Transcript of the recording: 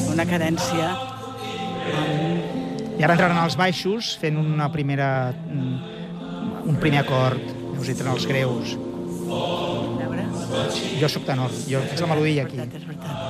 una cadència. I ara entraran els baixos fent un primer acord. Llavors entren els greus. A veure. Jo sóc tenor, jo faig la melodia aquí. És veritat.